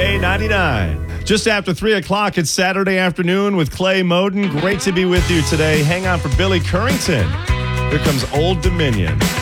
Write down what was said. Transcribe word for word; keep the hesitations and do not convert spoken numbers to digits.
K ninety-nine. Just after three o'clock, it's Saturday afternoon with Clay Moden. Great to be with you today. Hang on for Billy Currington. Here comes Old Dominion.